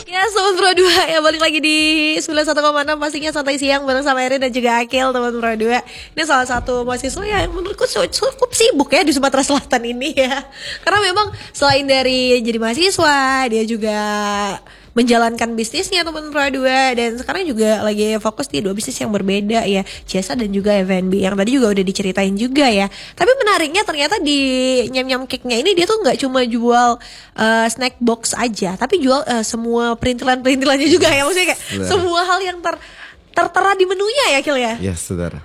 Ya Sobat Pro 2 ya, balik lagi di 91,6 pastinya santai siang bareng sama Erin dan juga Akil teman Pro 2. Ini salah satu mahasiswa yang menurutku cukup sibuk ya di Sumatera Selatan ini ya. Karena memang selain dari jadi mahasiswa, dia juga menjalankan bisnisnya teman Pro 2. Dan sekarang juga lagi fokus di dua bisnis yang berbeda ya, jasa dan juga F&B yang tadi juga udah diceritain juga ya. Tapi menariknya ternyata di Nyam-Nyam Cake-nya ini dia tuh gak cuma jual snack box aja, tapi jual semua perintilan-perintilannya juga ya. Maksudnya kayak semua hal yang tertera di menunya ya Kil ya. Yes, saudara.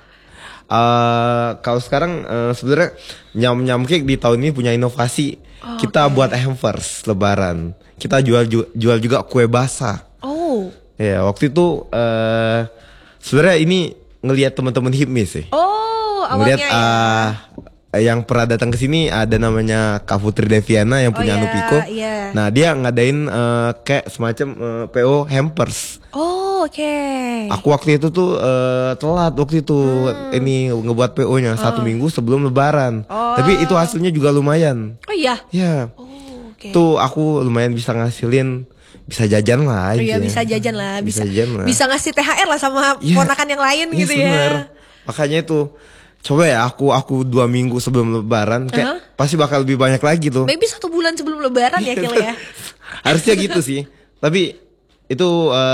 Kalau sekarang sebenarnya Nyam-Nyam Cake di tahun ini punya inovasi. Kita buat hampers lebaran. Kita jual juga kue basah. Oh. Ya, waktu itu sebenarnya ini ngelihat teman-teman HIPMI sih. Oh, ngelihat ya. yang pernah datang ke sini ada namanya Kak Putri Deviana yang punya Nupiko. Yeah. Nah, dia ngadain kayak semacam PO hampers. Oh, oke. Aku waktu itu tuh telat waktu itu ini ngebuat PO-nya 1 minggu sebelum lebaran. Tapi itu hasilnya juga lumayan. Oh iya. Ya. Okay. Tuh aku lumayan bisa ngasilin, bisa jajan lah. Iya, bisa jajan lah, bisa ngasih THR lah sama yeah, ponakan yang lain gitu bener. Ya. Makanya itu coba ya aku 2 minggu sebelum lebaran kayak pasti bakal lebih banyak lagi tuh. Maybe 1 bulan sebelum lebaran ya Kil ya. Harusnya gitu sih. Tapi itu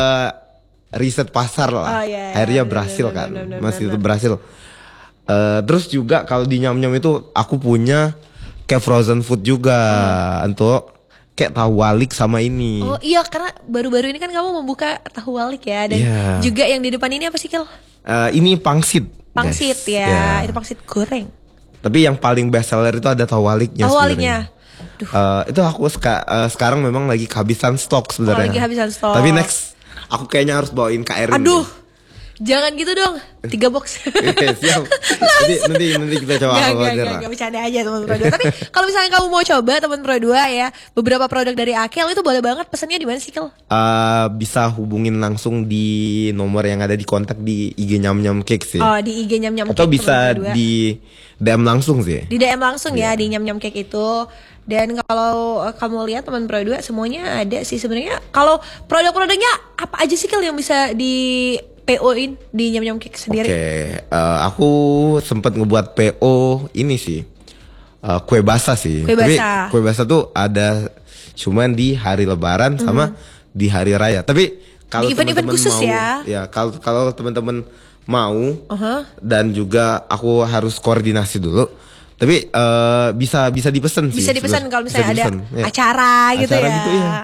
riset pasar lah. Akhirnya berhasil kan. Masih itu berhasil. Terus juga kalau di Nyam-Nyam itu aku punya kayak frozen food juga untuk kayak tahu walik sama ini. Oh iya, karena baru-baru ini kan kamu membuka tahu walik ya. Dan juga yang di depan ini apa sih Kil? Ini pangsit. Pangsit ya, itu pangsit goreng. Tapi yang paling best seller itu ada tahu waliknya. Tahu waliknya. Itu aku sekarang memang lagi kehabisan stok sebenarnya. Lagi kehabisan stok. Tapi next aku kayaknya harus bawain Kak Erin. Aduh. Jangan gitu dong, 3 box. Siap. Nanti kita coba. Gak bercanda aja teman Pro 2. Tapi kalau misalnya kamu mau coba teman Pro 2 ya, beberapa produk dari Akil itu boleh banget pesannya di mana sih Kil? Bisa hubungin langsung di nomor yang ada di kontak di IG Nyam-Nyam Cake sih. Oh, di IG Nyam-Nyam Cake. Atau bisa di DM langsung sih. Di DM langsung ya di Nyam-Nyam Cake itu. Dan kalau kamu lihat teman Pro 2 semuanya ada sih sebenarnya. Kalau produk-produknya apa aja sih Kil yang bisa di PO-in di Nyam-Nyam Cake sendiri? Aku sempat ngebuat PO ini sih, kue basah sih. Tapi kue basah tuh ada cuman di hari Lebaran sama di hari Raya. Tapi kalau teman-teman mau, ya kalau teman-teman mau dan juga aku harus koordinasi dulu. Tapi bisa dipesan sih. Bisa dipesan kalau misalnya ada acara gitu ya.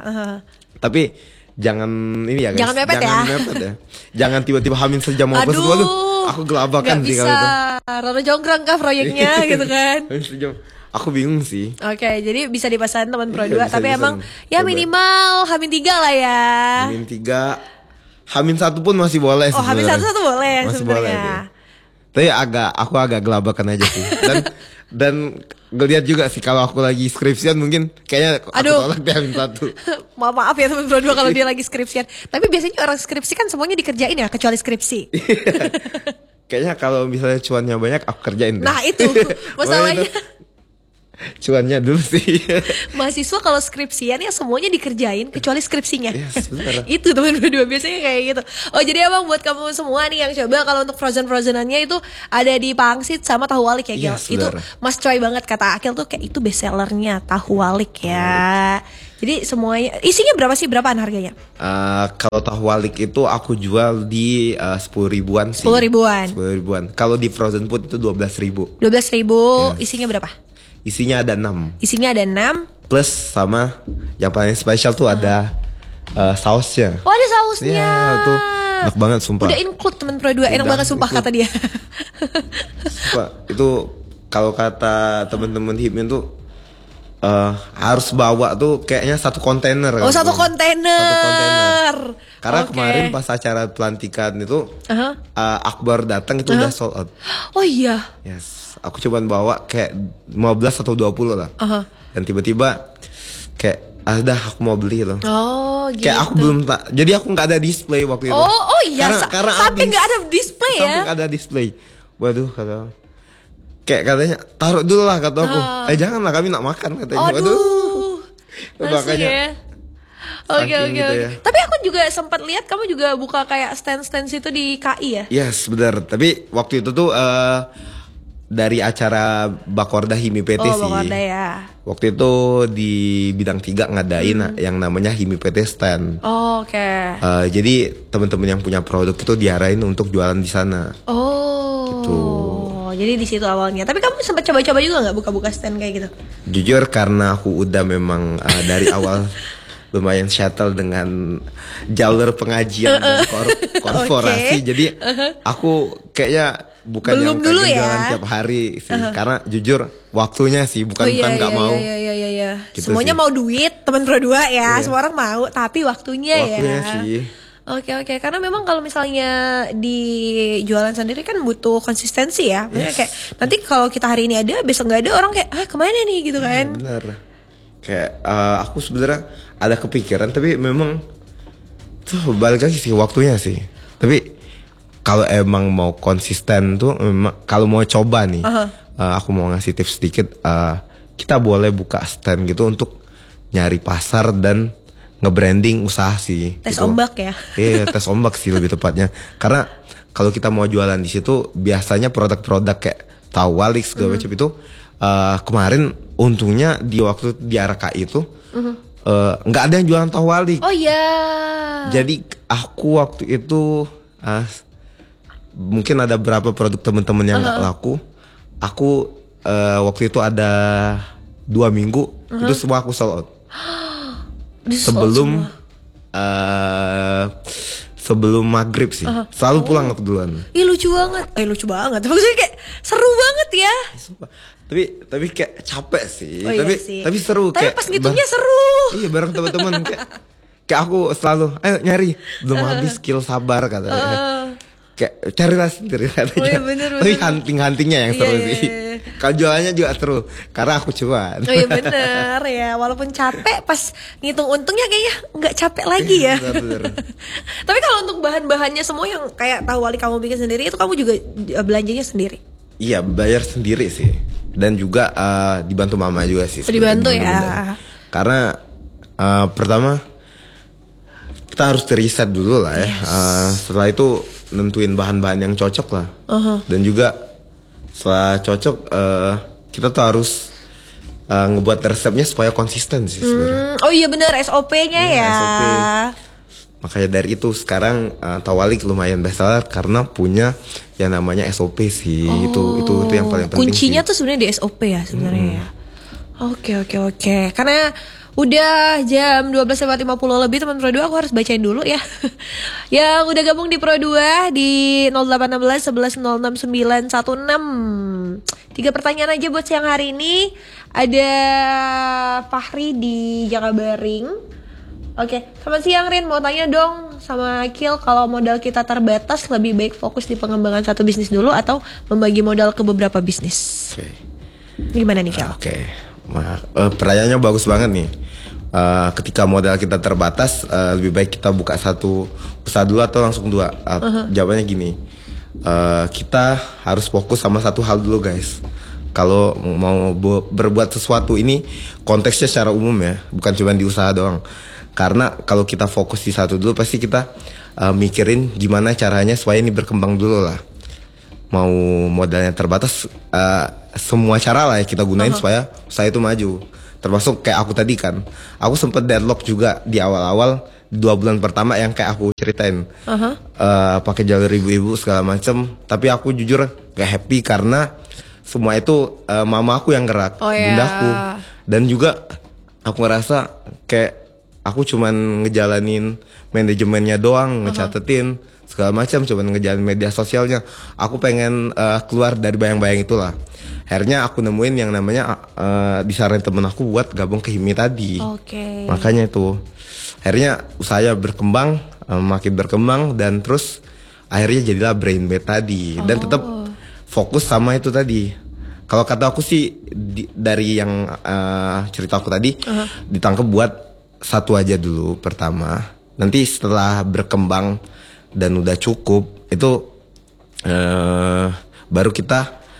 Tapi jangan ini ya guys. Jangan mepet ya. Jangan tiba-tiba hamil sejam mau pesan. Waduh, aku gelabakan sih kalau itu. Rara jonggrang kah proyeknya gitu kan. Aku bingung sih. Oke, jadi bisa dipesan teman Pro 2. Tapi emang ya minimal Hamin 3 lah ya. Hamin 3, Hamin 1 pun masih boleh sih. Oh, Hamin 1 boleh sebenarnya. Tapi aku agak gelabakan aja sih. Dan ngeliat juga sih kalau aku lagi skripsian mungkin kayaknya aku tolak deh Hamin 1. Maaf ya teman Pro 2 kalau dia lagi skripsian. Tapi biasanya orang skripsi kan semuanya dikerjain ya kecuali skripsi. Kayaknya kalau misalnya cuannya banyak aku kerjain deh. Nah itu masalahnya. Cuannya dulu sih. Mahasiswa kalau skripsian ya semuanya dikerjain kecuali skripsinya. Yes, Itu teman berdua biasanya kayak gitu. Oh jadi abang buat kamu semua nih yang coba kalau untuk frozenannya itu ada di pangsit sama tahu walik ya Gil. Yes, itu must try banget kata Akil tuh kayak itu best sellernya tahu walik ya. Jadi semuanya isinya berapaan harganya? Kalau tahu walik itu aku jual di 10 ribuan sih. 10 ribuan. Kalau di frozen food itu 12.000. 12.000. Isinya berapa? Isinya ada 6. Isinya ada 6. Plus sama yang paling spesial tuh ada sausnya. Oh ada sausnya. Ya tuh enak banget sumpah. Udah include temen Pro 2 enak banget sumpah kata dia. Sumpah itu kalau kata temen-temen HIPMI tuh harus bawa tuh kayaknya 1 kontainer. Oh 1 kontainer. Karena kemarin pas acara pelantikan itu Akbar datang itu udah sold out. Oh iya. Yes. Aku coba bawa kayak 15 atau 20 lah. Dan tiba-tiba kayak aku mau beli loh. Oh gitu. Kayak aku belum jadi aku nggak ada display waktu itu. Oh iya. Karena sampai nggak ada display ya. Sampai nggak ada display. Waduh kata. Kayak katanya taruh dulu lah kata aku. Janganlah kami nak makan katanya. Waduh. Makanya. Oke. Ya. Tapi aku juga sempat lihat kamu juga buka kayak stand itu di KI ya? Yes, benar. Tapi waktu itu tuh dari acara Bakorda Himi PT sih. Bakorda ya. Waktu itu di bidang 3 ngadain yang namanya Himi PT Stand. Oke. Jadi teman-teman yang punya produk itu diarahin untuk jualan di sana. Gitu. Jadi di situ awalnya. Tapi kamu sempat coba-coba juga nggak buka-buka stand kayak gitu? Jujur karena aku udah memang dari awal lumayan shuttle dengan jalur pengajian dan korporasi. Jadi aku kayaknya bukan belum yang dulu pengen ya jualan tiap hari sih. Karena jujur waktunya sih bukan nggak mau. Iya. Gitu semuanya sih. mau duit, teman Pro 2 ya. Semua orang mau, tapi waktunya sih. Oke. Karena memang kalau misalnya di jualan sendiri kan butuh konsistensi ya. Maksudnya kayak nanti kalau kita hari ini ada, besok nggak ada, orang kayak kemana nih gitu kan? Bener. Kayak aku sebenarnya ada kepikiran, tapi memang tuh balik lagi sih waktunya sih. Tapi kalau emang mau konsisten tuh, memang kalau mau coba nih, aku mau ngasih tips sedikit. Kita boleh buka stand gitu untuk nyari pasar dan nge-branding usaha sih. Tes gitu. ombak ya? Iya, tes ombak sih lebih tepatnya. Karena kalau kita mau jualan di situ, biasanya produk-produk kayak tahu walik segala macam itu. Kemarin untungnya di waktu di arah KI itu nggak ada yang jualan tahu walik. Oh iya. Jadi aku waktu itu mungkin ada berapa produk teman-teman yang nggak laku. Aku waktu itu ada 2 minggu itu semua aku sold out. Sebelum maghrib sih, selalu pulang aku duluan. Ih lucu banget, maksudnya kayak seru banget ya. Tapi kayak capek sih, sih. tapi seru. Tapi kayak pas ngitungnya seru. Iya bareng teman-teman kayak aku selalu, ayo nyari, belum habis skill sabar katanya. Kayak carilah sendiri katanya. Bener. Tapi huntingnya yang seru sih. Kalau jualannya juga seru karena aku cuan. Oh iya bener ya, walaupun capek pas ngitung untungnya kayaknya nggak capek lagi ya. Bener. Tapi kalau untuk bahan-bahannya semua yang kayak tahu wali kamu bikin sendiri itu kamu juga belanjanya sendiri? Iya bayar sendiri sih, dan juga dibantu mama juga sih. Dibantu ya. Karena pertama kita harus riset dulu lah ya. Setelah itu nentuin bahan-bahan yang cocok lah. Dan juga setelah cocok kita tuh harus ngebuat resepnya supaya konsisten sih sebenarnya. Oh iya benar SOP-nya ya. SOP. Makanya dari itu sekarang Tawalik lumayan bestseller karena punya yang namanya SOP sih. Itu yang paling penting. Kuncinya sih. Tuh sebenarnya di SOP ya sebenarnya ya. Oke. Karena udah jam 12.50 lebih teman Pro 2, aku harus bacain dulu ya. Yang udah gabung di Pro 2 di 0816 11 06 916. 3 pertanyaan aja buat siang hari ini. Ada Fahri di Jakabaring. Oke, selamat siang Rin, mau tanya dong sama Akil, kalau modal kita terbatas lebih baik fokus di pengembangan satu bisnis dulu atau membagi modal ke beberapa bisnis? Oke. Gimana nih Kel? Oke. Pertanyaannya bagus banget nih. Ketika modal kita terbatas, lebih baik kita buka satu usaha dulu atau langsung 2? Jawabannya gini, kita harus fokus sama satu hal dulu guys. Kalau mau berbuat sesuatu, ini konteksnya secara umum ya, bukan cuma di usaha doang. Karena kalau kita fokus di satu dulu, pasti kita mikirin gimana caranya supaya ini berkembang dulu lah. Mau modalnya terbatas, semua cara lah ya kita gunain supaya usaha itu maju. Termasuk kayak aku tadi kan, aku sempet deadlock juga di awal-awal 2 bulan pertama yang kayak aku ceritain, pakai jalur ibu-ibu segala macem. Tapi aku jujur gak happy karena semua itu mama aku yang gerak, bundaku. Dan juga aku ngerasa kayak aku cuman ngejalanin manajemennya doang, ngecatetin segala macam, cuman ngejalanin media sosialnya. Aku pengen keluar dari bayang-bayang itulah. Akhirnya aku nemuin yang namanya disaranin temen aku buat gabung ke Himi tadi. Makanya itu akhirnya usahanya berkembang, makin berkembang, dan terus akhirnya jadilah Brainbed tadi. Dan tetap fokus sama itu tadi. Kalau kata aku sih dari yang cerita aku tadi, ditangkap buat satu aja dulu pertama. Nanti setelah berkembang dan udah cukup, itu baru kita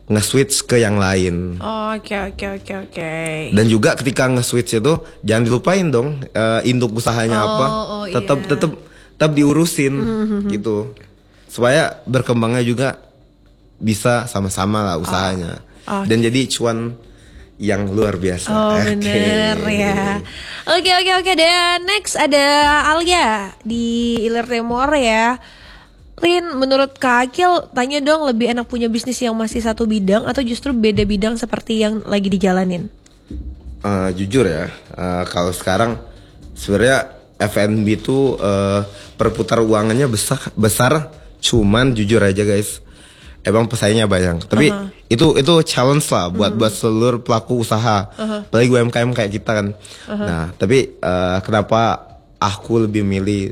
nge-switch ke yang lain. Oke. Dan juga ketika nge-switch itu jangan dilupain dong induk usahanya apa. Tetap diurusin gitu. Supaya berkembangnya juga bisa sama-sama lah usahanya. Dan jadi cuan yang luar biasa. Bener ya. Oke. Dan next ada Alia di Ilir Timur ya. Lin, menurut Kak Akil, tanya dong, lebih enak punya bisnis yang masih satu bidang atau justru beda bidang seperti yang lagi dijalanin? Jujur ya, kalau sekarang sebenarnya F&B itu perputar uangannya besar, cuman jujur aja guys, emang pesaingnya banyak. Tapi itu challenge lah buat seluruh pelaku usaha, apalagi UMKM kayak kita kan. Nah, tapi kenapa aku lebih milih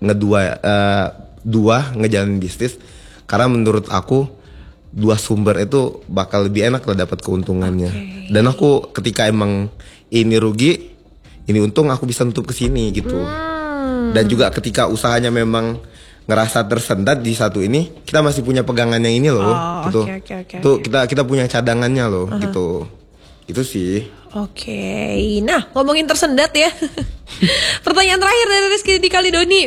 ngejalanin bisnis, karena menurut aku dua sumber itu bakal lebih enak lah dapat keuntungannya. Dan aku ketika emang ini rugi, ini untung, aku bisa nutup ke sini gitu. Dan juga ketika usahanya memang ngerasa tersendat di satu ini, kita masih punya pegangan yang ini loh, gitu. Tuh kita punya cadangannya loh, gitu. Itu sih. Nah, ngomongin tersendat ya. Pertanyaan terakhir dari Rizky di Kalidoni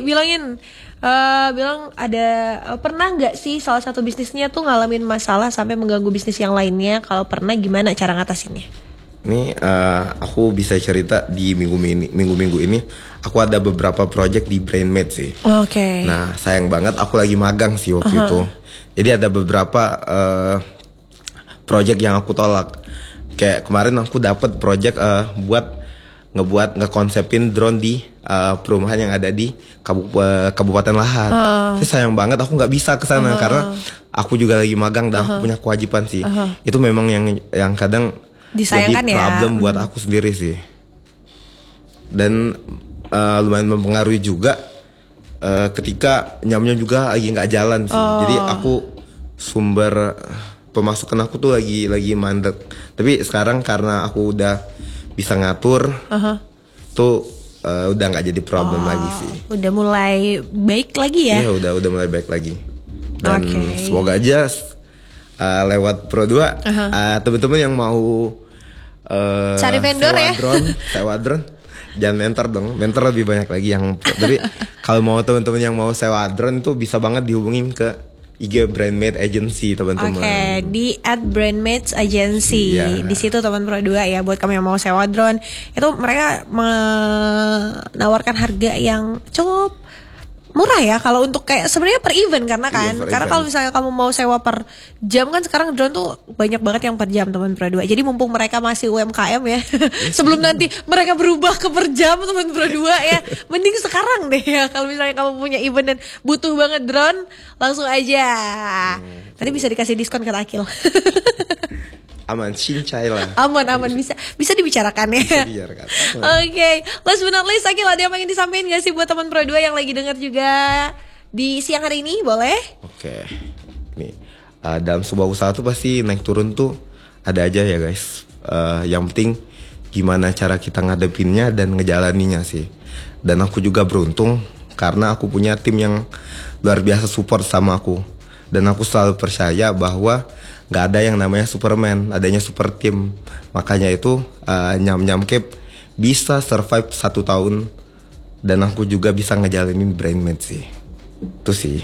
bilang ada pernah nggak sih salah satu bisnisnya tuh ngalamin masalah sampai mengganggu bisnis yang lainnya? Kalau pernah, gimana cara ngatasinnya? Ini aku bisa cerita di minggu-minggu ini aku ada beberapa project di Brainmade sih. Nah, sayang banget aku lagi magang sih waktu itu. Jadi ada beberapa project yang aku tolak. Kayak kemarin aku dapat project buat ngekonsepin drone di perumahan yang ada di Kabupaten Lahat. Tapi sayang banget aku nggak bisa kesana karena aku juga lagi magang dan aku punya kewajiban sih. Itu memang yang kadang disayangkan jadi problem buat aku sendiri sih. Dan lumayan mempengaruhi juga ketika nyamnya juga lagi nggak jalan sih. Jadi aku sumber pemasukan aku tuh lagi mandek. Tapi sekarang karena aku udah bisa ngatur, tuh udah nggak jadi problem lagi sih. Udah mulai baik lagi ya? Iya, udah mulai baik lagi. Dan semoga aja lewat Pro2 teman-teman yang mau cari vendor sewa drone, jangan mentor dong. Mentor lebih banyak lagi yang. Tapi kalau mau teman-teman yang mau sewa drone itu bisa banget dihubungin ke IG Brainmade Agency teman-teman. Di @Brainmade Agency. Di situ teman Pro2 ya, buat kamu yang mau sewa drone. Itu mereka menawarkan harga yang cukup murah ya kalau untuk kayak sebenarnya per event karena kan. Karena kalau misalnya kamu mau sewa per jam kan sekarang drone tuh banyak banget yang per jam teman Pro2. Jadi mumpung mereka masih UMKM ya. Sebelum nanti mereka berubah ke per jam teman Pro2 ya. Mending sekarang deh ya, kalau misalnya kamu punya event dan butuh banget drone, langsung aja. Tadi bisa dikasih diskon kata Akil. Aman, cincai lah. Aman bisa dibicarakan ya. Last but not least, Akil, ada yang pengen disampaikan gak sih buat teman Pro2 yang lagi dengar juga di siang hari ini, boleh? Nih, dalam sebuah usaha tuh pasti naik turun tuh ada aja ya guys. Yang penting gimana cara kita ngadepinnya dan ngejalaninya sih. Dan aku juga beruntung karena aku punya tim yang luar biasa support sama aku. Dan aku selalu percaya bahwa gak ada yang namanya Superman, adanya super team. Makanya itu Nyam Cape bisa survive 1 tahun. Dan aku juga bisa ngejalanin Brainmade sih. Itu sih.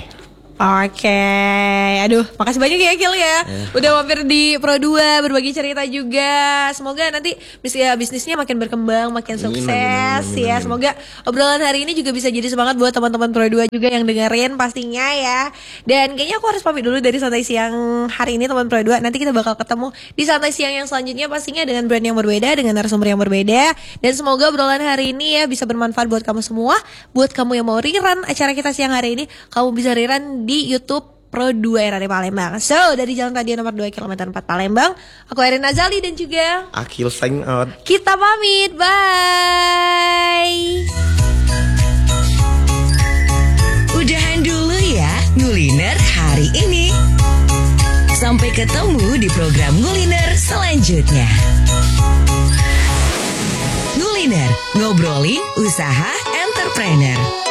Aduh, makasih banyak ya Akil ya. Udah mampir di Pro2, berbagi cerita juga. Semoga nanti bisnisnya makin berkembang, makin sukses ya. Semoga obrolan hari ini juga bisa jadi semangat buat teman-teman Pro2 juga yang dengerin pastinya ya. Dan kayaknya aku harus pamit dulu dari Santai Siang hari ini teman Pro2. Nanti kita bakal ketemu di Santai Siang yang selanjutnya pastinya dengan brand yang berbeda, dengan narasumber yang berbeda. Dan semoga obrolan hari ini ya bisa bermanfaat buat kamu semua. Buat kamu yang mau rerun acara kita siang hari ini, kamu bisa rerun di YouTube Pro2 RRI Palembang. So, dari Jalan Radio nomor 2 km 4 Palembang, aku Erin Azali dan juga Akil sign out. Kita pamit, bye. Udahan dulu ya Nguliner hari ini. Sampai ketemu di program Nguliner selanjutnya. Nguliner, ngobrolin usaha entrepreneur.